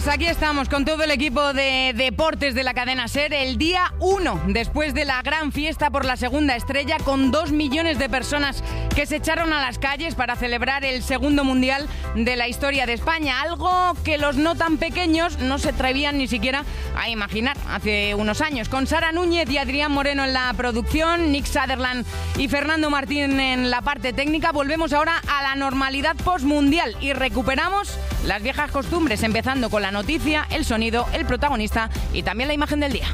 Pues aquí estamos con todo el equipo de deportes de la cadena SER, el día 1 después de la gran fiesta por la segunda estrella, con 2 millones de personas que se echaron a las calles para celebrar el segundo mundial de la historia de España, algo que los no tan pequeños no se atrevían ni siquiera a imaginar hace unos años. Con Sara Núñez y Adrián Moreno en la producción, Nick Sutherland y Fernando Martín en la parte técnica, volvemos ahora a la normalidad postmundial y recuperamos las viejas costumbres, empezando con la noticia, el sonido, el protagonista y también la imagen del día.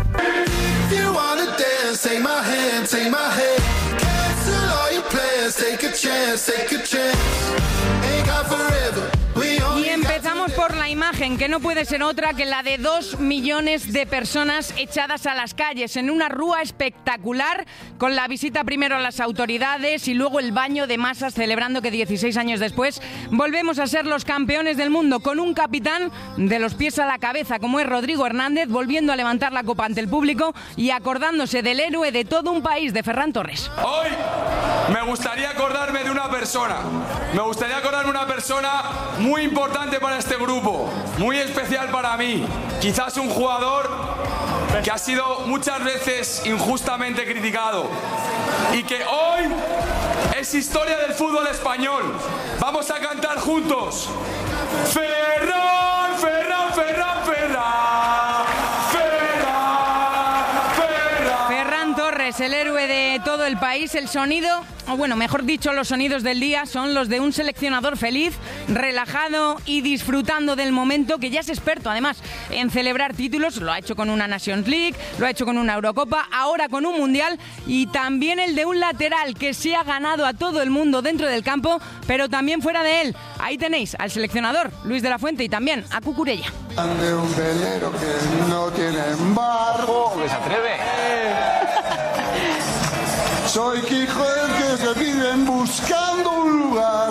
Y empezamos por la imagen, que no puede ser otra que la de 2 millones de personas echadas a las calles en una rúa espectacular, con la visita primero a las autoridades y luego el baño de masas, celebrando que 16 años después volvemos a ser los campeones del mundo, con un capitán de los pies a la cabeza como es Rodrigo Hernández, volviendo a levantar la copa ante el público y acordándose del héroe de todo un país, de Ferran Torres. Hoy me gustaría acordarme de una persona. Me gustaría acordarme de una persona muy importante para este grupo, muy especial para mí. Quizás un jugador que ha sido muchas veces injustamente criticado y que hoy es historia del fútbol español. Vamos a cantar juntos. Ferran, Ferran, Ferran, Ferran. Ferran Torres, el héroe de todo el país. El sonido, o bueno, mejor dicho, los sonidos del día son los de un seleccionador feliz, relajado y disfrutando del momento, que ya es experto además en celebrar títulos. Lo ha hecho con una Nations League, lo ha hecho con una Eurocopa, ahora con un Mundial, y también el de un lateral que se ha ganado a todo el mundo dentro del campo, pero también fuera de él. Ahí tenéis al seleccionador Luis de la Fuente y también a Cucurella. De un velero que no tiene embargo. ¿Se atreve? Soy Quijote que se viven buscando un lugar.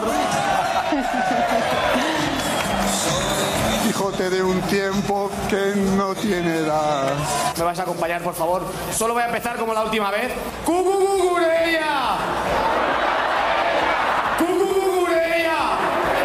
Quijote de un tiempo que no tiene edad. ¿Me vais a acompañar, por favor? Solo voy a empezar como la última vez. ¡Cucurella! ¡Cucurella!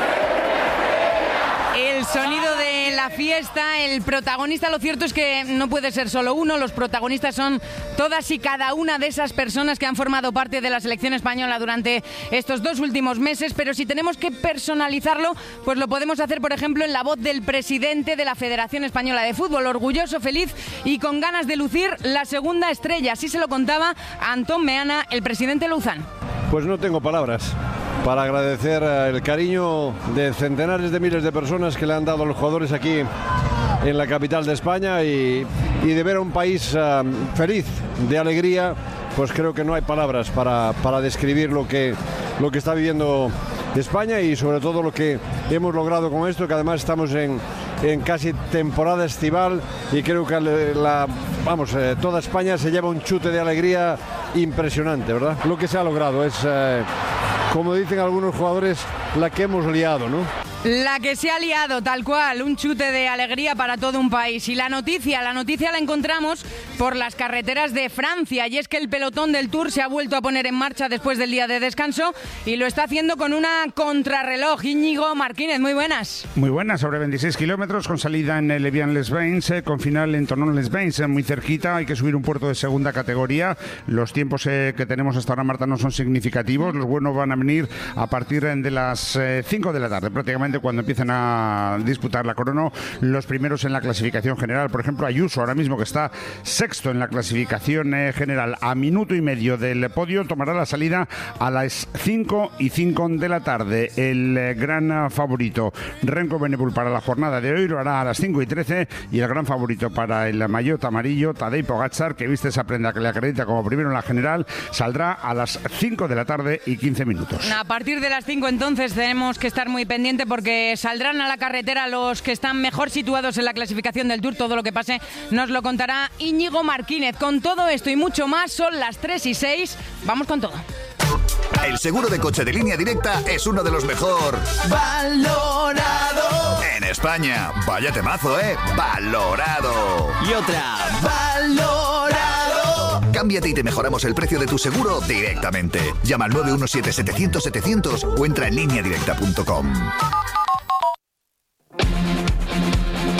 El sonido de la fiesta, el protagonista, lo cierto es que no puede ser solo uno, los protagonistas son todas y cada una de esas personas que han formado parte de la selección española durante estos 2 últimos meses, pero si tenemos que personalizarlo, pues lo podemos hacer, por ejemplo, en la voz del presidente de la Federación Española de Fútbol, orgulloso, feliz y con ganas de lucir la segunda estrella. Así se lo contaba a Antón Meana, el presidente Louzán. Pues no tengo palabras para agradecer el cariño de centenares de miles de personas que le han dado a los jugadores aquí en la capital de España y de ver a un país feliz, de alegría. Pues creo que no hay palabras para describir lo que está viviendo España y sobre todo lo que hemos logrado con esto, que además estamos en casi temporada estival y creo que toda España se lleva un chute de alegría impresionante, ¿verdad? Lo que se ha logrado es, como dicen algunos jugadores, la que hemos liado, ¿no? La que se ha liado, tal cual, un chute de alegría para todo un país. Y la noticia la encontramos por las carreteras de Francia, y es que el pelotón del Tour se ha vuelto a poner en marcha después del día de descanso y lo está haciendo con una contrarreloj. Íñigo Martínez, muy buenas. Muy buenas, sobre 26 kilómetros, con salida en Evian-les-Bains, con final en Tonon-les-Bains, muy cerquita. Hay que subir un puerto de segunda categoría. Los tiempos que tenemos hasta ahora, Marta, no son significativos. Los buenos van a venir a partir de las 5 de la tarde, prácticamente cuando empiezan a disputar la crono los primeros en la clasificación general. Por ejemplo, Ayuso, ahora mismo, que está sexto en la clasificación general, a minuto y medio del podio, tomará la salida a las 5:05 de la tarde. El gran favorito, Renko Benepul, para la jornada de hoy lo hará a las 5:13, y el gran favorito para el maillot amarillo, Tadej Pogačar, que viste esa prenda que le acredita como primero en la general, saldrá a las 5 de la tarde y 15 minutos. A partir de las 5 entonces tenemos que estar muy pendiente, porque saldrán a la carretera los que están mejor situados en la clasificación del Tour. Todo lo que pase nos lo contará Íñigo Martínez. Con todo esto y mucho más, son las 3:06. Vamos con todo. El seguro de coche de Línea Directa es uno de los mejor valorado en España. Vaya temazo, ¿eh? Valorado. Y otra, valorado. Cámbiate y te mejoramos el precio de tu seguro directamente. Llama al 917-700-700 o entra en lineadirecta.com.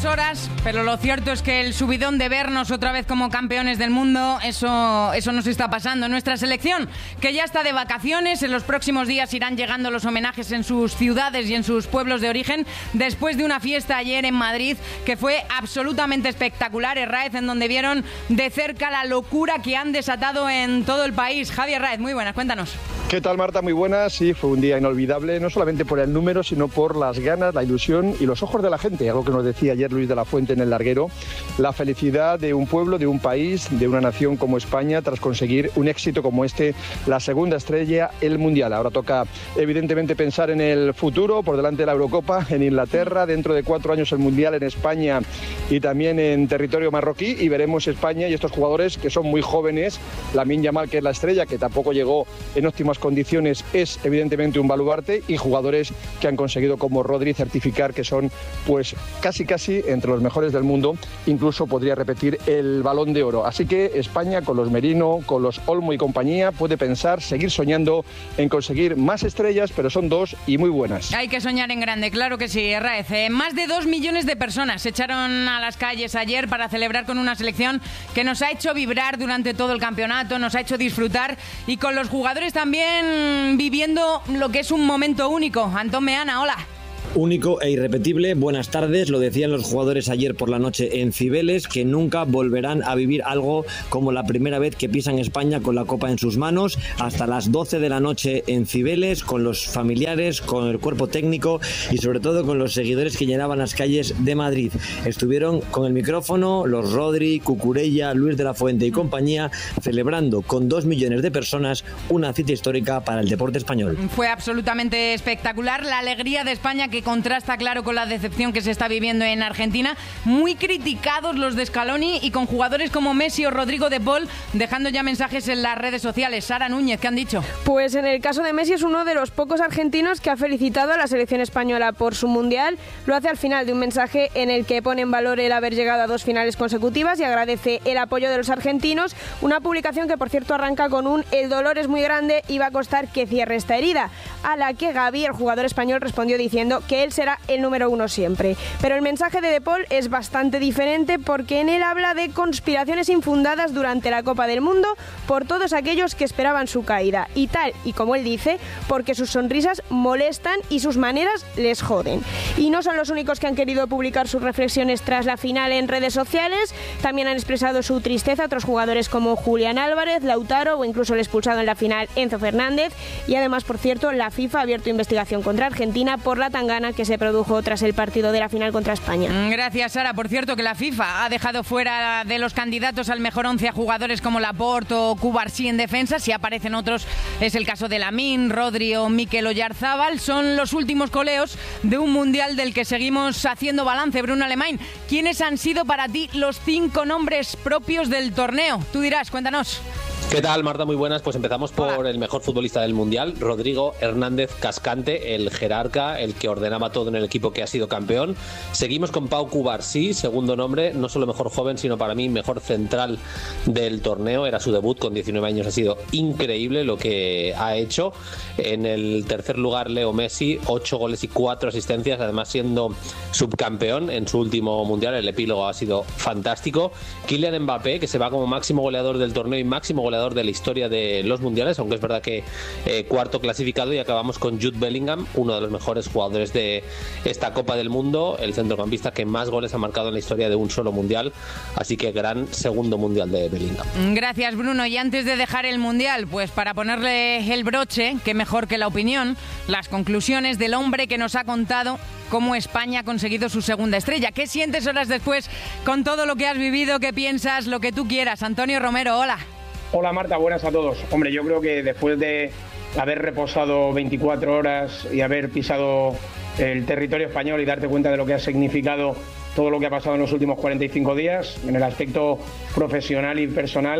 pocas horas, pero lo cierto es que el subidón de vernos otra vez como campeones del mundo, eso nos está pasando. Nuestra selección, que ya está de vacaciones, en los próximos días irán llegando los homenajes en sus ciudades y en sus pueblos de origen, después de una fiesta ayer en Madrid que fue absolutamente espectacular, Herráez, en donde vieron de cerca la locura que han desatado en todo el país. Javier Herráez, muy buenas, cuéntanos. ¿Qué tal, Marta? Muy buenas. Sí, fue un día inolvidable, no solamente por el número, sino por las ganas, la ilusión y los ojos de la gente. Algo que nos decía ayer Luis de la Fuente en el larguero. La felicidad de un pueblo, de un país, de una nación como España, tras conseguir un éxito como este, la segunda estrella, el Mundial. Ahora toca, evidentemente, pensar en el futuro, por delante de la Eurocopa, en Inglaterra, dentro de 4 años el Mundial en España y también en territorio marroquí, y veremos España y estos jugadores que son muy jóvenes. Lamine Yamal, que es la estrella, que tampoco llegó en óptimas condiciones, es evidentemente un baluarte, y jugadores que han conseguido como Rodri certificar que son pues casi entre los mejores del mundo, incluso podría repetir el Balón de Oro. Así que España, con los Merino, con los Olmo y compañía, puede pensar, seguir soñando en conseguir más estrellas, pero son 2 y muy buenas. Hay que soñar en grande, claro que sí, Herráez. Más de 2 millones de personas se echaron a las calles ayer para celebrar con una selección que nos ha hecho vibrar durante todo el campeonato, nos ha hecho disfrutar, y con los jugadores también viviendo lo que es un momento único. Antón Meana, hola. Único e irrepetible, buenas tardes. Lo decían los jugadores ayer por la noche en Cibeles, que nunca volverán a vivir algo como la primera vez que pisan España con la copa en sus manos. Hasta las 12 de la noche en Cibeles, con los familiares, con el cuerpo técnico y sobre todo con los seguidores que llenaban las calles de Madrid. Estuvieron con el micrófono los Rodri, Cucurella, Luis de la Fuente y compañía, celebrando con 2 millones de personas una cita histórica para el deporte español. Fue absolutamente espectacular la alegría de España, que contrasta, claro, con la decepción que se está viviendo en Argentina. Muy criticados los de Scaloni, y con jugadores como Messi o Rodrigo de Paul dejando ya mensajes en las redes sociales. Sara Núñez, ¿qué han dicho? Pues en el caso de Messi es uno de los pocos argentinos que ha felicitado a la selección española por su Mundial. Lo hace al final de un mensaje en el que pone en valor el haber llegado a 2 finales consecutivas y agradece el apoyo de los argentinos. Una publicación que, por cierto, arranca con un "el dolor es muy grande y va a costar que cierre esta herida", a la que Gavi, el jugador español, respondió diciendo que él será el número 1 siempre. Pero el mensaje de Paul es bastante diferente, porque en él habla de conspiraciones infundadas durante la Copa del Mundo por todos aquellos que esperaban su caída, y tal y como él dice, porque sus sonrisas molestan y sus maneras les joden. Y no son los únicos que han querido publicar sus reflexiones tras la final en redes sociales. También han expresado su tristeza otros jugadores como Julián Álvarez, Lautaro o incluso el expulsado en la final Enzo Fernández. Y además, por cierto, la FIFA ha abierto investigación contra Argentina por la tangana que se produjo tras el partido de la final contra España. Gracias, Sara. Por cierto, que la FIFA ha dejado fuera de los candidatos al mejor 11 a jugadores como Laporte o Cubarsí en defensa. Si aparecen otros, es el caso de Lamine, Rodri o Mikel Oyarzábal. Son los últimos coleos de un Mundial del que seguimos haciendo balance. Bruno Alemany, ¿quiénes han sido para ti los 5 nombres propios del torneo? Tú dirás, cuéntanos. ¿Qué tal, Marta? Muy buenas. Pues empezamos por el mejor futbolista del Mundial, Rodrigo Hernández Cascante, el jerarca, el que ordenaba todo en el equipo que ha sido campeón. Seguimos con Pau Cubarsí, segundo nombre, no solo mejor joven, sino para mí mejor central del torneo. Era su debut con 19 años, ha sido increíble lo que ha hecho. En el tercer lugar, Leo Messi, 8 goles y 4 asistencias, además siendo subcampeón en su último Mundial. El epílogo ha sido fantástico. Kylian Mbappé, que se va como máximo goleador del torneo y máximo goleador de la historia de los mundiales, aunque es verdad que cuarto clasificado. Y acabamos con Jude Bellingham, uno de los mejores jugadores de esta Copa del Mundo, el centrocampista que más goles ha marcado en la historia de un solo mundial, así que gran segundo mundial de Bellingham. Gracias, Bruno. Y antes de dejar el mundial, pues para ponerle el broche, qué mejor que la opinión, las conclusiones del hombre que nos ha contado cómo España ha conseguido su segunda estrella. ¿Qué sientes horas después con todo lo que has vivido? ¿Qué piensas? Lo que tú quieras. Antonio Romero, hola. Hola, Marta, buenas a todos. Hombre, yo creo que después de haber reposado 24 horas y haber pisado el territorio español y darte cuenta de lo que ha significado todo lo que ha pasado en los últimos 45 días, en el aspecto profesional y personal,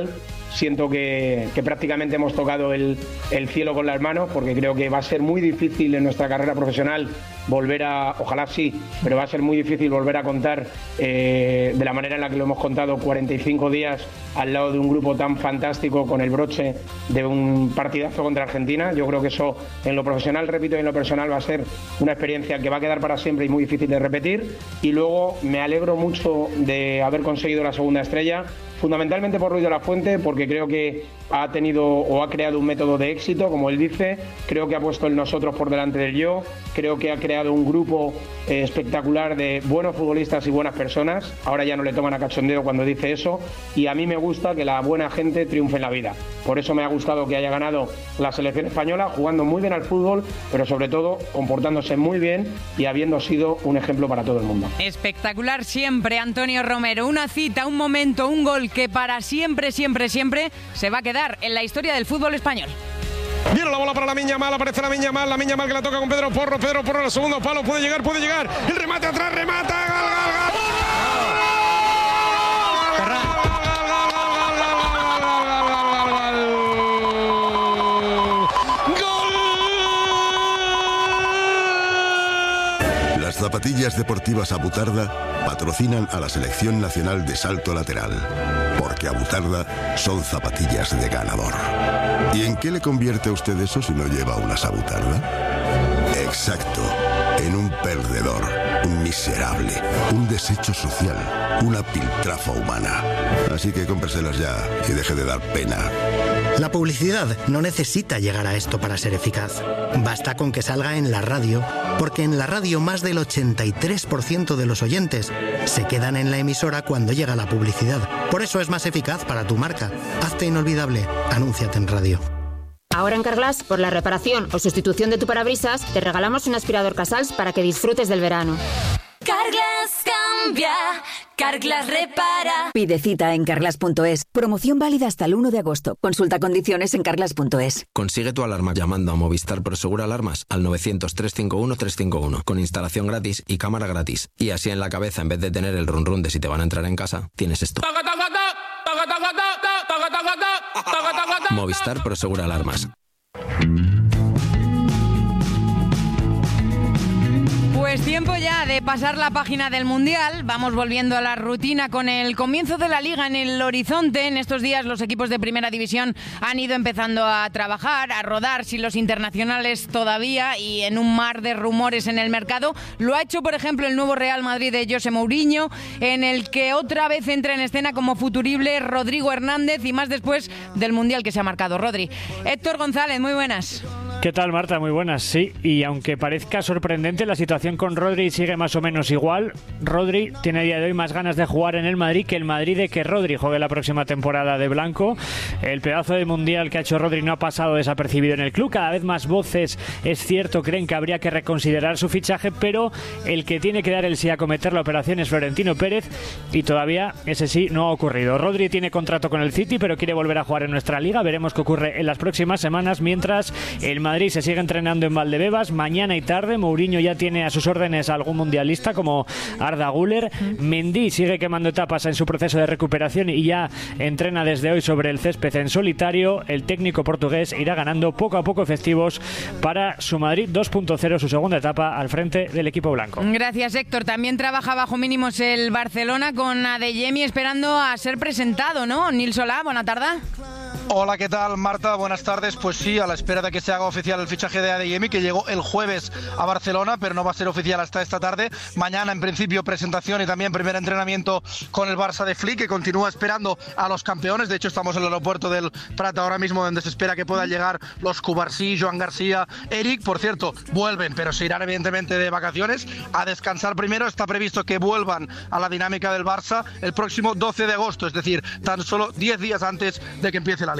siento que prácticamente hemos tocado el cielo con las manos, porque creo que va a ser muy difícil en nuestra carrera profesional volver a, ojalá sí, pero va a ser muy difícil volver a contar de la manera en la que lo hemos contado 45 días al lado de un grupo tan fantástico, con el broche de un partidazo contra Argentina. Yo creo que eso en lo profesional, repito, y en lo personal va a ser una experiencia que va a quedar para siempre y muy difícil de repetir. Y luego me alegro mucho de haber conseguido la segunda estrella, fundamentalmente por Ruiz de la Fuente, porque creo que ha tenido o ha creado un método de éxito, como él dice. Creo que ha puesto el nosotros por delante del yo. Creo que ha creado un grupo espectacular de buenos futbolistas y buenas personas. Ahora ya no le toman a cachondeo cuando dice eso, y a mí me gusta que la buena gente triunfe en la vida. Por eso me ha gustado que haya ganado la selección española, jugando muy bien al fútbol, pero sobre todo comportándose muy bien y habiendo sido un ejemplo para todo el mundo. Espectacular siempre, Antonio Romero. Una cita, un momento, un gol que para siempre, siempre, siempre se va a quedar en la historia del fútbol español. Viene la bola para Lamine Yamal, aparece Lamine Yamal que la toca con Pedro Porro en el segundo palo, puede llegar, el remate atrás, remata, gol. Las zapatillas deportivas Abutarda patrocinan a la Selección Nacional de Salto Lateral, porque Abutarda son zapatillas de ganador. ¿Y en qué le convierte a usted eso si no lleva unas Abutarda? Exacto, en un perdedor, un miserable, un desecho social, una piltrafa humana. Así que cómpreselas ya y deje de dar pena. La publicidad no necesita llegar a esto para ser eficaz. Basta con que salga en la radio, porque en la radio más del 83% de los oyentes se quedan en la emisora cuando llega la publicidad. Por eso es más eficaz para tu marca. Hazte inolvidable. Anúnciate en radio. Ahora en Carglass, por la reparación o sustitución de tu parabrisas, te regalamos un aspirador Casals para que disfrutes del verano. Carglass cambia, Carglass repara. Pide cita en carglass.es. Promoción válida hasta el 1 de agosto. Consulta condiciones en carglass.es. Consigue tu alarma llamando a Movistar Prosegur Alarmas al 900-351-351 con instalación gratis y cámara gratis. Y así en la cabeza, en vez de tener el run run de si te van a entrar en casa, tienes esto. Movistar Prosegur Alarmas. Pues tiempo ya de pasar la página del Mundial. Vamos volviendo a la rutina con el comienzo de la Liga en el horizonte. En estos días los equipos de Primera División han ido empezando a trabajar, a rodar sin los internacionales todavía y en un mar de rumores en el mercado. Lo ha hecho, por ejemplo, el nuevo Real Madrid de José Mourinho, en el que otra vez entra en escena como futurible Rodrigo Hernández, y más después del Mundial que se ha marcado. Rodri. Héctor González, muy buenas. ¿Qué tal, Marta? Muy buenas, sí. Y aunque parezca sorprendente, la situación con Rodri sigue más o menos igual. Rodri tiene a día de hoy más ganas de jugar en el Madrid que el Madrid de que Rodri juegue la próxima temporada de blanco. El pedazo de Mundial que ha hecho Rodri no ha pasado desapercibido en el club. Cada vez más voces, es cierto, creen que habría que reconsiderar su fichaje, pero el que tiene que dar el sí a cometer la operación es Florentino Pérez, y todavía ese sí no ha ocurrido. Rodri tiene contrato con el City, pero quiere volver a jugar en nuestra liga. Veremos qué ocurre en las próximas semanas, mientras el Madrid se sigue entrenando en Valdebebas mañana y tarde. Mourinho ya tiene a sus órdenes a algún mundialista como Arda Güler. Mendy sigue quemando etapas en su proceso de recuperación y ya entrena desde hoy sobre el césped en solitario. El técnico portugués irá ganando poco a poco efectivos para su Madrid 2.0, su segunda etapa al frente del equipo blanco. Gracias, Héctor. También trabaja bajo mínimos el Barcelona con Adeyemi esperando a ser presentado, ¿no? Nil Solá, buena tarde. Hola, ¿qué tal, Marta? Buenas tardes. Pues sí, a la espera de que se haga oficial el fichaje de Adeyemi, que llegó el jueves a Barcelona, pero no va a ser oficial hasta esta tarde. Mañana, en principio, presentación y también primer entrenamiento con el Barça de Flick, que continúa esperando a los campeones. De hecho, estamos en el aeropuerto del Prat ahora mismo, donde se espera que puedan llegar los Cubarsí, Joan García, Eric. Por cierto, vuelven, pero se irán evidentemente de vacaciones a descansar primero. Está previsto que vuelvan a la dinámica del Barça el próximo 12 de agosto, es decir, tan solo 10 días antes de que empiece la Liga.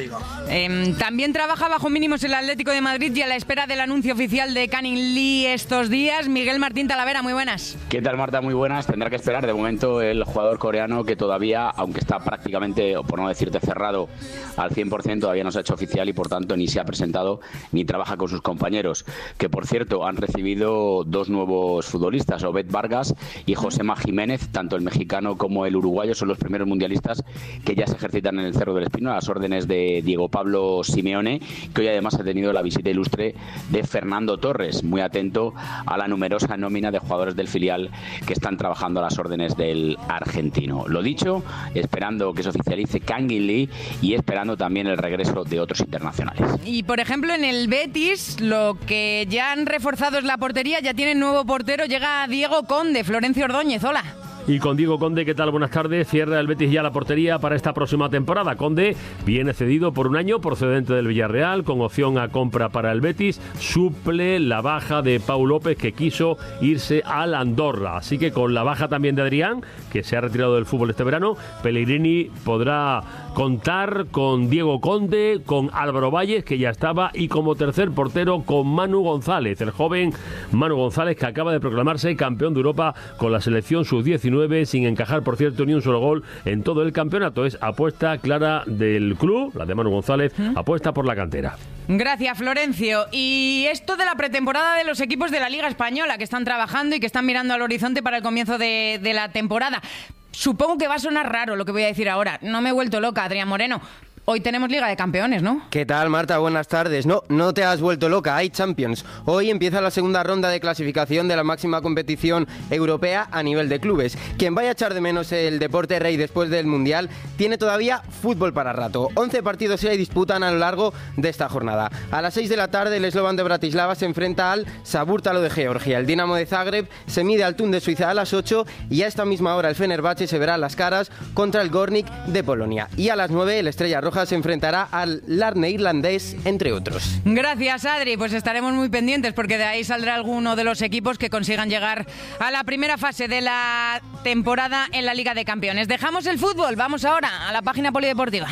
Liga. También trabaja bajo mínimos el Atlético de Madrid y a la espera del anuncio oficial de Canning Lee estos días. Miguel Martín Talavera, muy buenas. ¿Qué tal, Marta? Muy buenas. Tendrá que esperar de momento el jugador coreano que todavía, aunque está prácticamente, o por no decirte cerrado al 100%, todavía no se ha hecho oficial y por tanto ni se ha presentado ni trabaja con sus compañeros, que por cierto han recibido 2 nuevos futbolistas, Obed Vargas y Josema Jiménez. Tanto el mexicano como el uruguayo son los primeros mundialistas que ya se ejercitan en el Cerro del Espino a las órdenes de Diego Pablo Simeone, que hoy además ha tenido la visita ilustre de Fernando Torres, muy atento a la numerosa nómina de jugadores del filial que están trabajando a las órdenes del argentino. Lo dicho, esperando que se oficialice Canning Lee y esperando también el regreso de otros internacionales. Y por ejemplo en el Betis lo que ya han reforzado es la portería, ya tienen nuevo portero, llega Diego Conde. Florencio Ordóñez, hola. Y con Diego Conde, ¿qué tal? Buenas tardes. Cierra el Betis ya la portería para esta próxima temporada. Conde viene cedido por un año, procedente del Villarreal, con opción a compra para el Betis. Suple la baja de Pau López, que quiso irse al Andorra. Así que con la baja también de Adrián, que se ha retirado del fútbol este verano, Pellegrini podrá contar con Diego Conde, con Álvaro Valles, que ya estaba, y como tercer portero con Manu González, el joven Manu González, que acaba de proclamarse campeón de Europa con la selección sub-19, sin encajar, por cierto, ni un solo gol en todo el campeonato. Es apuesta clara del club, la de Manu González, apuesta por la cantera. Gracias, Florencio. Y esto de la pretemporada de los equipos de la Liga Española, que están trabajando y que están mirando al horizonte para el comienzo de la temporada. Supongo que va a sonar raro lo que voy a decir ahora. No me he vuelto loca, Adrián Moreno. Hoy tenemos Liga de Campeones, ¿no? ¿Qué tal, Marta? Buenas tardes. No te has vuelto loca, hay Champions. Hoy empieza la segunda ronda de clasificación de la máxima competición europea a nivel de clubes. Quien vaya a echar de menos el deporte rey después del Mundial tiene todavía fútbol para rato. 11 partidos se disputan a lo largo de esta jornada. A las 6 de la tarde el Slovan de Bratislava se enfrenta al Saburtalo de Georgia. El Dinamo de Zagreb se mide al Thun de Suiza a las 8 y a esta misma hora el Fenerbahce se verá las caras contra el Gornik de Polonia. Y a las 9 el Estrella Roja se enfrentará al Larne irlandés, entre otros. Gracias, Adri. Pues estaremos muy pendientes porque de ahí saldrá alguno de los equipos que consigan llegar a la primera fase de la temporada en la Liga de Campeones. Dejamos el fútbol, vamos ahora a la página polideportiva.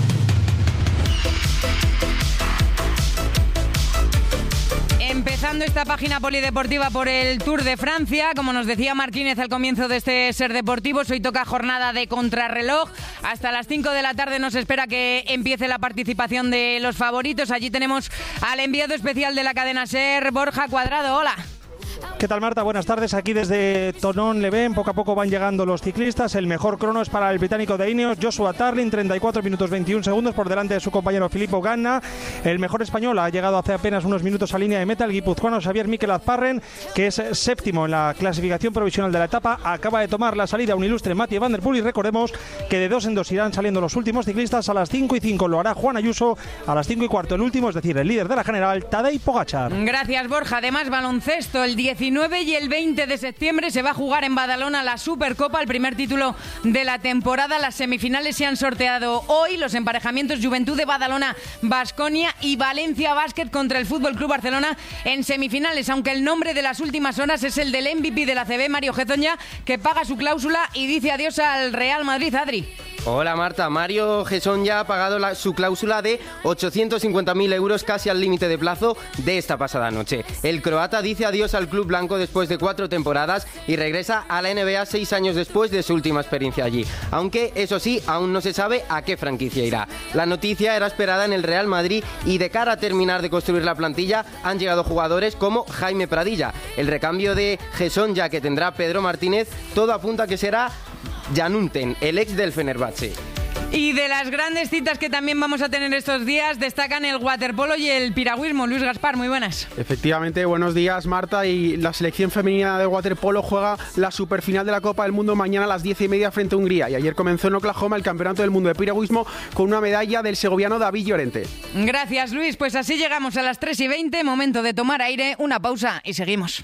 Empezando esta página polideportiva por el Tour de Francia, como nos decía Martínez al comienzo de este Ser Deportivos, hoy toca jornada de contrarreloj. Hasta las 5 de la tarde nos espera que empiece la participación de los favoritos. Allí tenemos al enviado especial de la cadena Ser, Borja Cuadrado. Hola. ¿Qué tal, Marta? Buenas tardes. Aquí desde Thonon-les-Bains poco a poco van llegando los ciclistas. El mejor crono es para el británico de Ineos, Joshua Tarling, 34 minutos 21 segundos por delante de su compañero Filippo Ganna. El mejor español ha llegado hace apenas unos minutos a línea de meta, el guipuzcoano Xavier Miquel Azparren, que es séptimo en la clasificación provisional de la etapa. Acaba de tomar la salida un ilustre Mathieu Van Der Poel y recordemos que de 2 en 2 irán saliendo los últimos ciclistas. A las 5 y 5 lo hará Juan Ayuso, a las 5 y cuarto el último, es decir, el líder de la general, Tadej Pogačar. Gracias, Borja. Además, baloncesto, el 19 y el 20 de septiembre se va a jugar en Badalona la Supercopa, el primer título de la temporada. Las semifinales se han sorteado hoy, los emparejamientos Juventud de Badalona, Baskonia y Valencia Básquet contra el Fútbol Club Barcelona en semifinales, aunque el nombre de las últimas horas es el del MVP de la ACB, Mario Hezonja, que paga su cláusula y dice adiós al Real Madrid. Adri. Hola, Marta. Mario Hezonja ha pagado su cláusula de 850.000 euros, casi al límite de plazo de esta pasada noche. El croata dice adiós al club blanco después de 4 temporadas y regresa a la NBA 6 años después de su última experiencia allí. Aunque, eso sí, aún no se sabe a qué franquicia irá. La noticia era esperada en el Real Madrid y de cara a terminar de construir la plantilla han llegado jugadores como Jaime Pradilla. El recambio de Hezonja que tendrá Pedro Martínez, todo apunta a que será Janunten, el ex del Fenerbahce. Y de las grandes citas que también vamos a tener estos días, destacan el waterpolo y el piragüismo. Luis Gaspar, muy buenas. Efectivamente, buenos días, Marta. Y la selección femenina de waterpolo juega la superfinal de la Copa del Mundo mañana a las 10:30 frente a Hungría. Y ayer comenzó en Oklahoma el Campeonato del Mundo de Piragüismo con una medalla del segoviano David Llorente. Gracias, Luis. Pues así llegamos a las 3:20. Momento de tomar aire, una pausa y seguimos.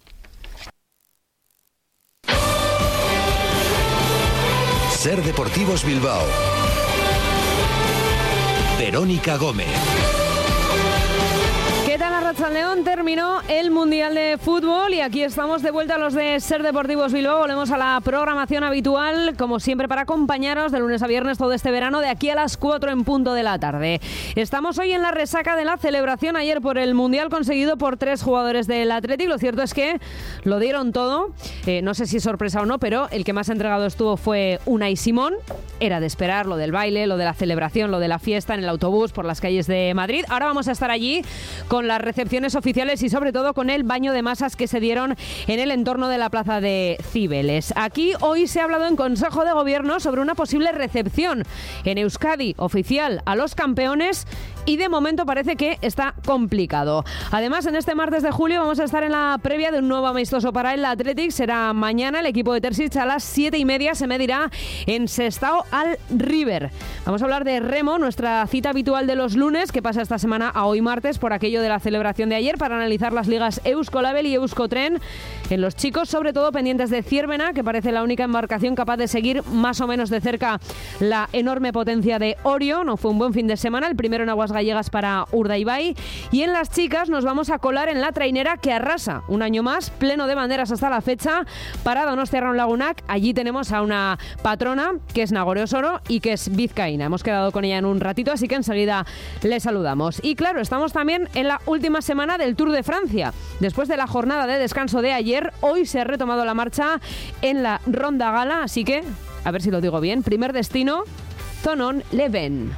Ser Deportivos Bilbao. Verónica Gómez. ¿Qué tal, Arratsaldeón, terminó el Mundial de Fútbol y aquí estamos de vuelta los de Ser Deportivos Bilbao. Volvemos a la programación habitual, como siempre, para acompañaros de lunes a viernes todo este verano, de aquí a las 4 en punto de la tarde. Estamos hoy en la resaca de la celebración ayer por el Mundial conseguido por 3 jugadores del Athletic. Lo cierto es que lo dieron todo, no sé si es sorpresa o no, pero el que más entregado estuvo fue Unai Simón. Era de esperar lo del baile, lo de la celebración, lo de la fiesta en el autobús por las calles de Madrid. Ahora vamos a estar allí con las recepciones oficiales y sobre todo con el baño de masas que se dieron en el entorno de la plaza de Cibeles. Aquí hoy se ha hablado en Consejo de Gobierno sobre una posible recepción en Euskadi oficial a los campeones y de momento parece que está complicado. Además, en este martes de julio vamos a estar en la previa de un nuevo amistoso para el Athletic. Será mañana. El equipo de Terzic a las 7:30 se medirá en Sestao al River. Vamos a hablar de remo, nuestra cita habitual de los lunes, que pasa esta semana a hoy martes por aquello de la celebración de ayer, para analizar las ligas Euskolabel y Euskotren. En los chicos, sobre todo pendientes de Ziervena, que parece la única embarcación capaz de seguir más o menos de cerca la enorme potencia de Orio. No fue un buen fin de semana, el primero en aguas gallegas para Urdaibai. Y en las chicas nos vamos a colar en la trainera que arrasa un año más, pleno de banderas hasta la fecha, para Donostiarra Lagunak. Allí tenemos a una patrona que es Nagore Osoro y que es vizcaína. Hemos quedado con ella en un ratito, así que enseguida le saludamos. Y claro, estamos también en la última semana del Tour de Francia. Después de la jornada de descanso de ayer, hoy se ha retomado la marcha en la Ronda Gala, así que, a ver si lo digo bien, primer destino, Thonon-les-Bains.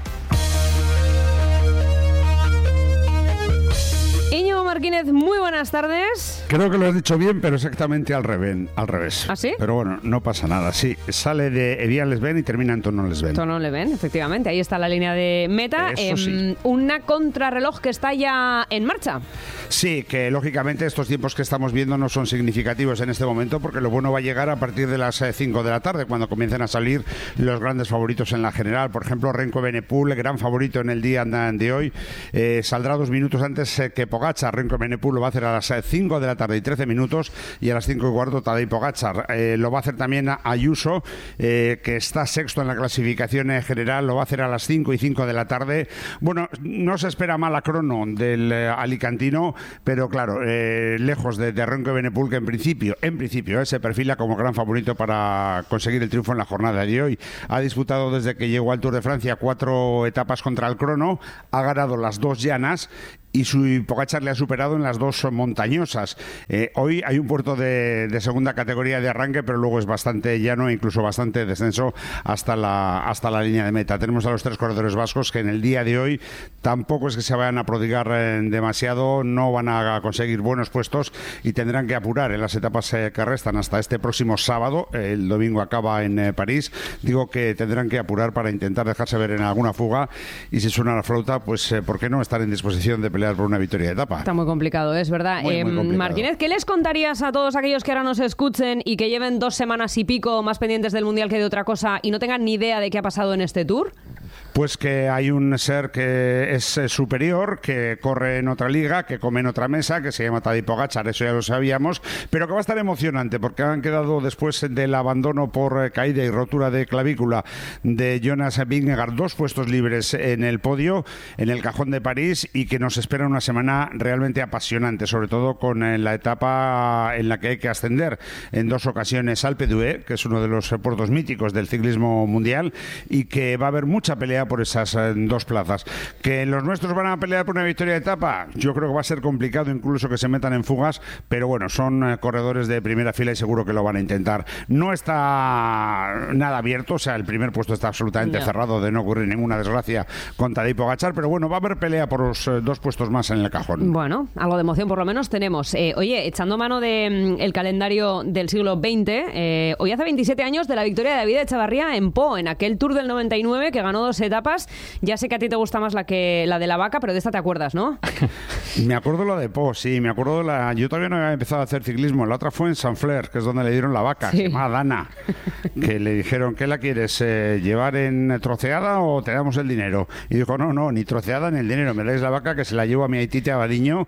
Íñigo Martínez, muy buenas tardes. Creo que lo has dicho bien, pero exactamente al revés. ¿Ah, sí? Pero bueno, no pasa nada. Sí, sale de Evian-les-Bains y termina en Thonon-les-Bains. Thonon-les-Bains, efectivamente. Ahí está la línea de meta. Sí. Una contrarreloj que está ya en marcha. Sí, que lógicamente estos tiempos que estamos viendo no son significativos en este momento, porque lo bueno va a llegar a partir de las 5 de la tarde, cuando comiencen a salir los grandes favoritos en la general. Por ejemplo, Renko Evenepoel, gran favorito en el día de hoy, saldrá 2 minutos antes que Pogačar. Renko Evenepoel lo va a hacer a las 5 de la tarde y 13 minutos, y a las 5:15 Tadej Pogačar. Lo va a hacer también Ayuso, que está sexto en la clasificación general, lo va a hacer a las 5:05 de la tarde. Bueno, no se espera mala crono del alicantino, pero claro, lejos de Renko Evenepoel, que en principio se perfila como gran favorito para conseguir el triunfo en la jornada de hoy. Ha disputado desde que llegó al Tour de Francia 4 etapas contra el crono, ha ganado las 2 llanas y su Pogačar le ha superado en las 2 montañosas. Hoy hay un puerto de segunda categoría de arranque, pero luego es bastante llano e incluso bastante descenso hasta la línea de meta. Tenemos a los 3 corredores vascos que en el día de hoy tampoco es que se vayan a prodigar demasiado, no van a conseguir buenos puestos y tendrán que apurar en las etapas que restan hasta este próximo sábado. El domingo acaba en París. Digo que tendrán que apurar para intentar dejarse ver en alguna fuga, y si suena la flauta, pues ¿por qué no estar en disposición de pelear por una victoria de etapa? Está muy complicado, es verdad. Muy complicado. Martínez, ¿qué les contarías a todos aquellos que ahora nos escuchen y que lleven 2 semanas y pico más pendientes del Mundial que de otra cosa y no tengan ni idea de qué ha pasado en este Tour? Pues que hay un ser que es superior, que corre en otra liga, que come en otra mesa, que se llama Tadej Pogačar, eso ya lo sabíamos, pero que va a estar emocionante porque han quedado, después del abandono por caída y rotura de clavícula de Jonas Vingegaard, 2 puestos libres en el podio, en el cajón de París, y que nos espera una semana realmente apasionante, sobre todo con la etapa en la que hay que ascender en 2 ocasiones Alpe d'Huez, que es uno de los puertos míticos del ciclismo mundial, y que va a haber mucha pelea por esas 2 plazas. ¿Que los nuestros van a pelear por una victoria de etapa? Yo creo que va a ser complicado incluso que se metan en fugas, pero bueno, son corredores de primera fila y seguro que lo van a intentar. No está nada abierto, o sea, el primer puesto está absolutamente cerrado de no ocurrir ninguna desgracia con Tadej Pogačar, pero bueno, va a haber pelea por los 2 puestos más en el cajón. Bueno, algo de emoción por lo menos tenemos. Oye, echando mano del calendario del siglo XX, hoy hace 27 años de la victoria de David Echavarría en Po, en aquel Tour del 99 que ganó 2 etapas. Ya sé que a ti te gusta más la de la vaca, pero de esta te acuerdas, ¿no? Me acuerdo la de Po, sí, me acuerdo yo todavía no había empezado a hacer ciclismo. La otra fue en Saint-Fleur, que es donde le dieron la vaca, se llama Dana, que le dijeron, ¿qué la quieres? ¿Llevar en troceada o te damos el dinero? Y dijo, no, ni troceada ni el dinero, me dais la vaca que se la llevo a mi Aitite a Badiño.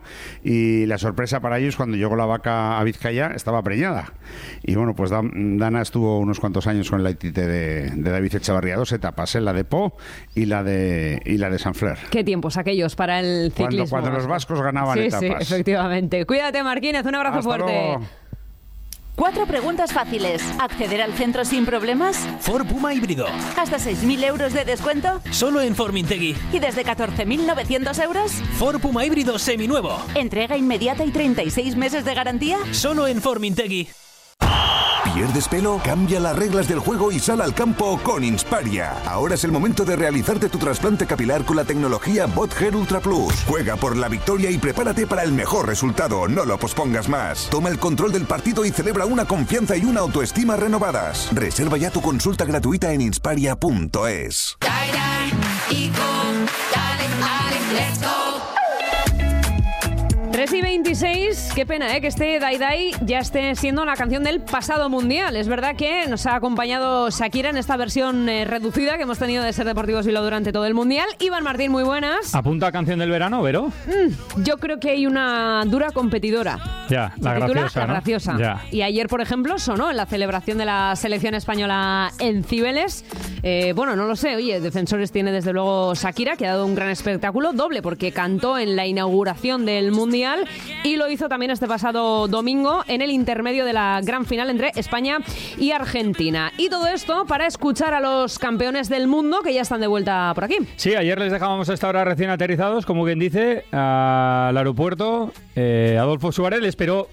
Y la sorpresa para ellos, cuando llegó la vaca a Vizcaya, estaba preñada. Y bueno, pues Dana estuvo unos cuantos años con la Aitite de David Echavarría, 2 etapas, la de Po y la de Sanfler. Qué tiempos aquellos para el ciclismo. Cuando los vascos ganaban etapas. Sí, efectivamente. Cuídate, Marquínez, un abrazo fuerte. Luego. 4 preguntas fáciles. ¿Acceder al centro sin problemas? Ford Puma híbrido. ¿Hasta 6.000 euros de descuento? Solo en Formintegui. ¿Y desde 14.900 euros? Ford Puma híbrido seminuevo. ¿Entrega inmediata y 36 meses de garantía? Solo en Formintegui. ¿Pierdes pelo? Cambia las reglas del juego y sal al campo con Insparia. Ahora es el momento de realizarte tu trasplante capilar con la tecnología BotHair Ultra Plus. Juega por la victoria y prepárate para el mejor resultado. No lo pospongas más. Toma el control del partido y celebra una confianza y una autoestima renovadas. Reserva ya tu consulta gratuita en insparia.es. 3:26, qué pena, que este Dai Dai ya esté siendo la canción del pasado mundial. Es verdad que nos ha acompañado Shakira en esta versión reducida que hemos tenido de Ser Deportivos Bilbao durante todo el mundial. Iván Martín, muy buenas. ¿Apunta a canción del verano, Vero? Yo creo que hay una dura competidora. Ya, la graciosa, La ¿no? graciosa. Ya. Y ayer, por ejemplo, sonó en la celebración de la selección española en Cibeles. Bueno, no lo sé, oye, defensores tiene desde luego Shakira, que ha dado un gran espectáculo, doble, porque cantó en la inauguración del mundial y lo hizo también este pasado domingo en el intermedio de la gran final entre España y Argentina. Y todo esto para escuchar a los campeones del mundo que ya están de vuelta por aquí. Sí, ayer les dejábamos a esta hora recién aterrizados, como quien dice, al aeropuerto. Adolfo Suárez le esperó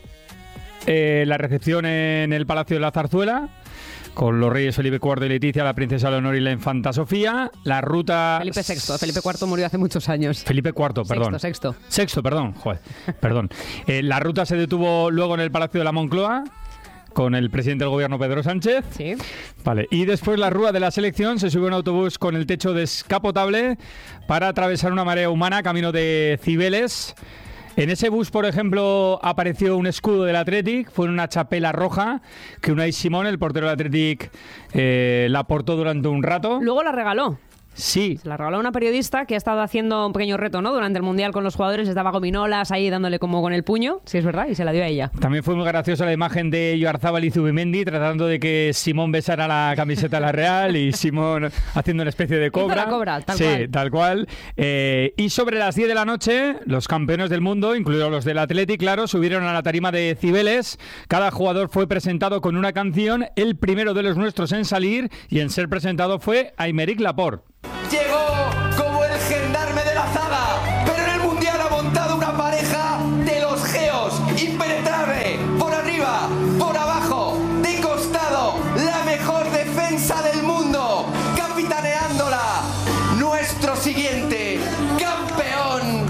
la recepción en el Palacio de la Zarzuela, con los reyes Felipe IV y Leticia, la princesa Leonor y la infanta Sofía. La ruta... Felipe VI. Felipe IV murió hace muchos años. Felipe IV, perdón. Sexto, perdón. Joder, perdón. La ruta se detuvo luego en el Palacio de la Moncloa, con el presidente del gobierno Pedro Sánchez. Sí. Vale. Y después la rúa de la selección se subió a un autobús con el techo descapotable para atravesar una marea humana camino de Cibeles. En ese bus, por ejemplo, apareció un escudo del Athletic, fue una chapela roja que Unai Simón, el portero del Athletic, la portó durante un rato. Luego la regaló. Sí. Se la regaló a una periodista que ha estado haciendo un pequeño reto, ¿no? Durante el Mundial con los jugadores, estaba gominolas ahí dándole como con el puño, sí es verdad, y se la dio a ella. También fue muy graciosa la imagen de Oyarzabal y Zubimendi tratando de que Simón besara la camiseta de la Real y Simón haciendo una especie de cobra. Hizo la cobra, tal sí, cual. Tal cual. Y sobre las 10 de la noche, los campeones del mundo, incluidos los del Athletic, claro, subieron a la tarima de Cibeles. Cada jugador fue presentado con una canción. El primero de los nuestros en salir y en ser presentado fue Aymeric Laporte. Llegó como el gendarme de la zaga, pero en el Mundial ha montado una pareja de los geos, impenetrable, por arriba, por abajo, de costado, la mejor defensa del mundo, capitaneándola, nuestro siguiente campeón.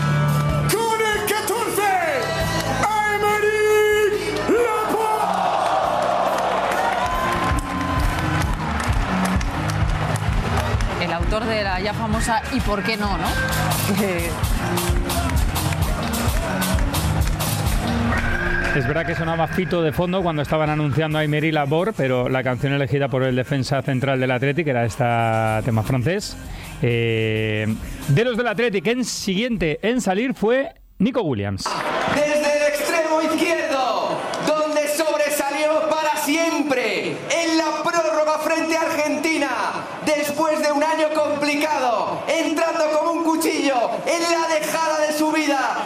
Con el 14, Aymeric Laporte. El autor de la ya famosa ¿y por qué no?, ¿no? Es verdad que sonaba Fito de fondo cuando estaban anunciando a Aymeric Laporte, pero la canción elegida por el defensa central del Athletic era este tema francés. De los del Athletic, siguiente en salir fue Nico Williams. Desde el extremo izquierdo, donde sobresalió para siempre en la prórroga frente a Argentina, después de un año complicado, entrando como un cuchillo en la dejada de su vida,